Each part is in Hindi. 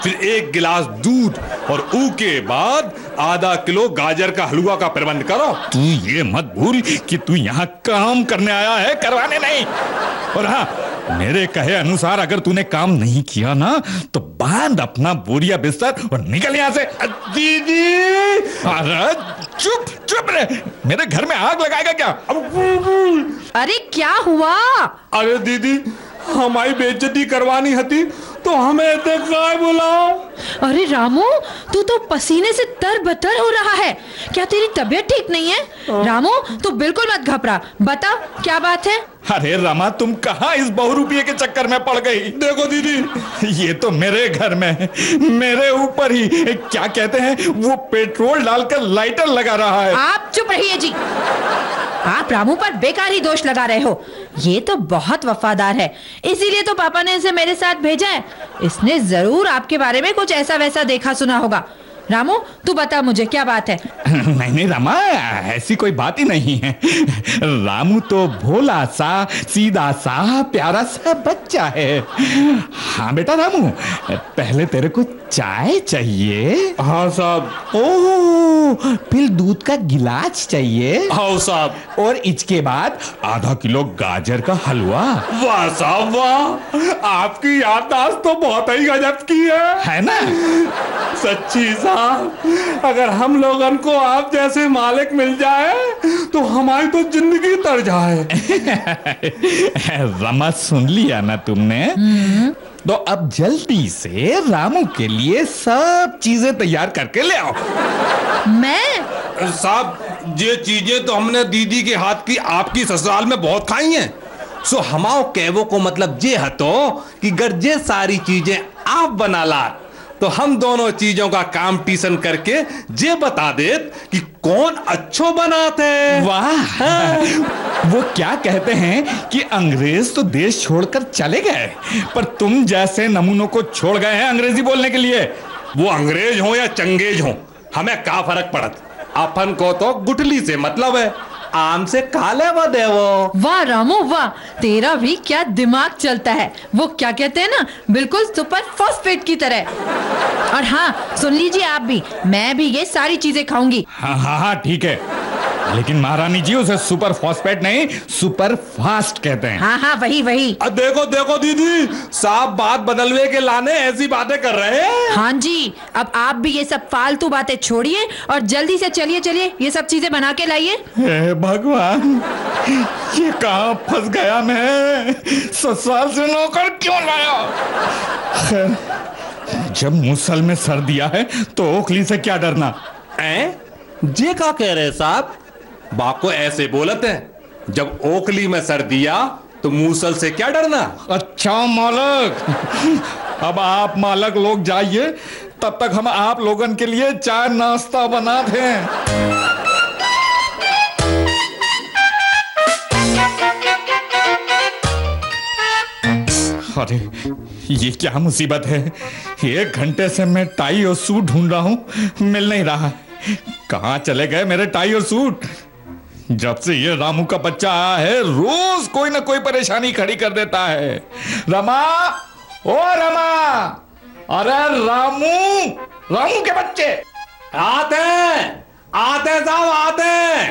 फिर 1 गिलास दूध और ऊ के बाद आधा किलो गाजर का हलवा का प्रबंध करो। तू ये मत भूल कि तू यहाँ काम करने आया है, करवाने नहीं। और हाँ, मेरे कहे अनुसार अगर तूने काम नहीं किया ना तो बांध अपना बोरिया बिस्तर और निकल यहाँ से। दीदी! अरे चुप चुप रे, मेरे घर में आग लगाएगा क्या? अरे क्या हुआ? अरे दीदी, हमारी बेइज्जती करवानी हती तो हमें देखा बुलाओ। अरे रामू, तू तो पसीने से तरबतर हो रहा है। क्या तेरी तबीयत ठीक नहीं है? रामू, तू बिल्कुल मत घबरा, बता क्या बात है? अरे रमा, तुम कहाँ इस बहुरूपिये के चक्कर में पड़ गई? देखो दीदी, ये तो मेरे घर में है, मेरे ऊपर ही क्या कहते हैं वो पेट्रोल डालकर लाइटर लगा रहा है। आप चुप रहिए जी। आप रामू पर बेकार ही दोष लगा रहे हो। ये तो बहुत वफादार है, इसीलिए तो पापा ने इसे मेरे साथ भेजा है। इसने जरूर आपके बारे में कुछ ऐसा वैसा देखा सुना होगा। रामू, तू बता मुझे क्या बात है? नहीं रमा, ऐसी कोई बात ही नहीं है। रामू तो भोला सा, सीधा सा, प्यारा सा बच्चा है। हाँ बेटा रामू, पहले तेरे को चाय चाहिए? हाँ साहब। ओह, फिर दूध का गिलास चाहिए? हाँ साहब। और इसके बाद आधा किलो गाजर का हलवा। वाह साहब वाह, आपकी याददाश्त तो बहुत ही गजब की है ना? सच्ची साहब, अगर हम लोगन को आप जैसे मालिक मिल जाए तो हमारी तो जिंदगी तर जाए। रमा, सुन लिया ना तुमने? तो अब जल्दी से रामू के लिए सब चीजें तैयार करके ले आओ। मैं? साहब, ये चीजें तो हमने दीदी के हाथ की आपकी ससुराल में बहुत खाई हैं। सो हमाओ कहवो को मतलब ये हतो कि अगर ये सारी चीजें आप बना ला तो हम दोनों चीजों का कंपटीशन करके ये बता देत कि कौन अच्छो बनाते। वाह! वो क्या कहते हैं कि अंग्रेज तो देश छोड़कर चले गए, पर तुम जैसे नमूनों को छोड़ गए हैं अंग्रेजी बोलने के लिए। वो अंग्रेज हो या चंगेज हो, हमें क्या फर्क पड़त? अपन को तो गुठली से मतलब है, आम से काले व देवो। वाह रामू वाह, तेरा भी क्या दिमाग चलता है। वो क्या कहते हैं ना, बिल्कुल सुपर फास्फेट की तरह। और हाँ, सुन लीजिए आप भी, मैं भी ये सारी चीजें खाऊंगी। हाँ हाँ हाँ ठीक है, लेकिन महारानी जी उसे सुपर फॉस्फेट नहीं, सुपर फास्ट कहते हैं। हाँ हाँ वही वही। देखो देखो दीदी, साहब बात बदलवे के लाने ऐसी बातें कर रहे हैं। हाँ जी, अब आप भी ये सब फालतू बातें छोड़िए और जल्दी से चलिए चलिए ये सब चीजें बना के लाइए। हे भगवान, ये कहाँ फंस गया मैं? ससुराल से नौकर क्यों लाया? खैर, जब मुसल में सर दिया है तो ओखली से क्या डरना? जे का कह रहे साहब? बाको ऐसे बोलत है, जब ओखली में सर दिया तो मूसल से क्या डरना? अच्छा मालक, अब आप मालक लोग जाइए, तब तक हम आप लोगन के लिए चाय नाश्ता बना दें। अरे ये क्या मुसीबत है? 1 घंटे से मैं टाई और सूट ढूंढ रहा हूँ, मिल नहीं रहा। कहाँ चले गए मेरे टाई और सूट? जब से ये रामू का बच्चा आया है रोज कोई ना कोई परेशानी खड़ी कर देता है। रमा, ओ रमा, अरे रामू, रामू के बच्चे आते आते साहब आते।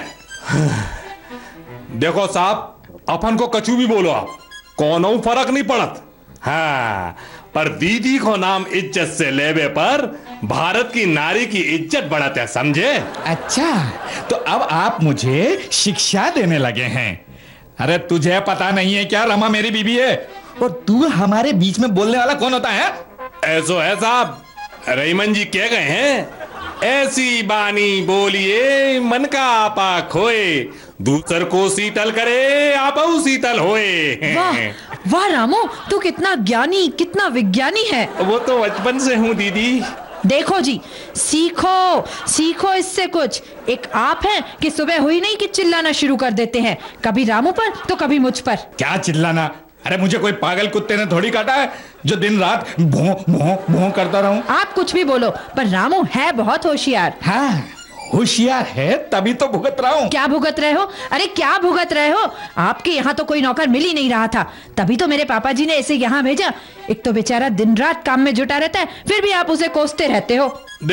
देखो साहब, अपन को कछु भी बोलो आप, कोनो फर्क नहीं पड़त। हाँ, पर दीदी को नाम इज्जत से लेवे पर भारत की नारी की इज्जत बढ़त है, समझे? अच्छा, तो अब आप मुझे शिक्षा देने लगे हैं। अरे तुझे पता नहीं है क्या, रमा मेरी बीवी है और तू हमारे बीच में बोलने वाला कौन होता है? ऐसो है साहब, रहीमन जी कह गए हैं, ऐसी बानी बोलिए मन का आपा खोए, दूसर को शीतल करे आपऊ शीतल होए। वाह वाह रामू, तू कितना ज्ञानी, कितना विज्ञानी है। वो तो बचपन से हूँ दीदी। देखो जी, सीखो सीखो इससे कुछ। एक आप हैं कि सुबह हुई नहीं कि चिल्लाना शुरू कर देते हैं, कभी रामू पर तो कभी मुझ पर। क्या चिल्लाना? अरे मुझे कोई पागल कुत्ते ने थोड़ी काटा है जो दिन रात भों भों भों करता रहूं। आप कुछ भी बोलो, पर रामू है बहुत होशियार। हाँ, होशियार है तभी तो भुगत रहा हूँ। क्या भुगत रहे हो? अरे क्या भुगत रहे हो? आपके यहाँ तो कोई नौकर मिल ही नहीं रहा था, तभी तो मेरे पापा जी ने इसे यहाँ भेजा। एक तो बेचारा दिन रात काम में जुटा रहता है, फिर भी आप उसे कोसते रहते हो।